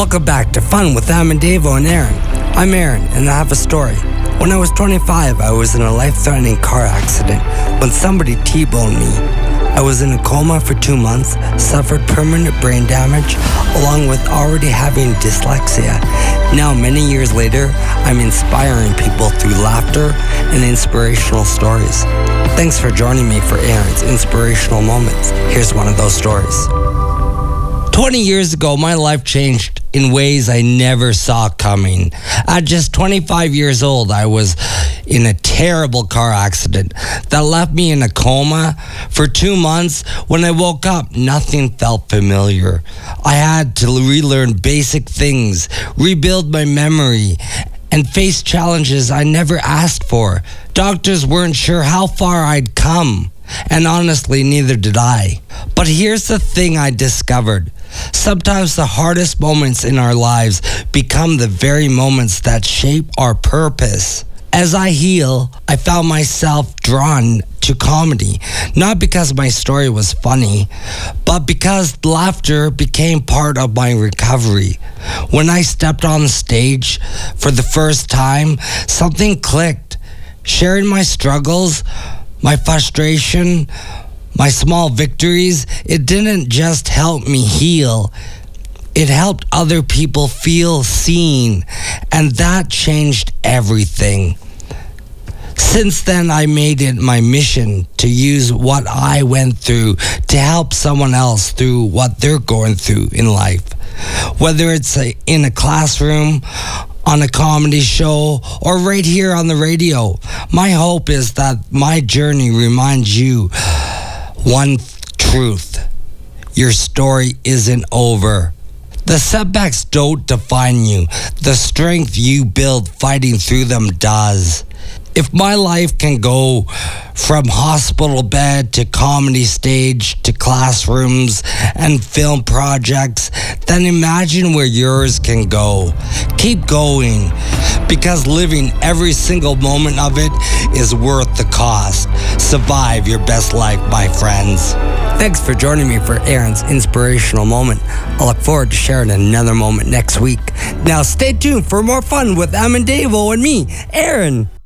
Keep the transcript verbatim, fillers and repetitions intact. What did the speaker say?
Welcome back to Fun with Amandavo and Aaron. I'm Aaron, and I have a story. When I was twenty-five, I was in a life-threatening car accident when somebody T-boned me. I was in a coma for two months, suffered permanent brain damage, along with already having dyslexia. Now, many years later, I'm inspiring people through laughter and inspirational stories. Thanks for joining me for Aaron's Inspirational Moments. Here's one of those stories. twenty years ago, my life changed in ways I never saw coming. At just twenty-five years old, I was in a terrible car accident that left me in a coma for two months. When I woke up, nothing felt familiar. I had to relearn basic things, rebuild my memory, and face challenges I never asked for. Doctors weren't sure how far I'd come, and honestly, neither did I. But here's the thing I discovered. Sometimes the hardest moments in our lives become the very moments that shape our purpose. As I heal, I found myself drawn to comedy, not because my story was funny, but because laughter became part of my recovery. When I stepped on stage for the first time, something clicked. Sharing my struggles, my frustration, my small victories, it didn't just help me heal. It helped other people feel seen, and that changed everything. Since then, I made it my mission to use what I went through to help someone else through what they're going through in life. Whether it's a, in a classroom, on a comedy show, or right here on the radio, my hope is that my journey reminds you one truth: your story isn't over. The setbacks don't define you. The strength you build fighting through them does. If my life can go from hospital bed to comedy stage to classrooms and film projects, then imagine where yours can go. Keep going, because living every single moment of it is worth the cost. Survive your best life, my friends. Thanks for joining me for Aaron's Inspirational Moment. I look forward to sharing another moment next week. Now stay tuned for more fun with Amandavo and me, Aaron.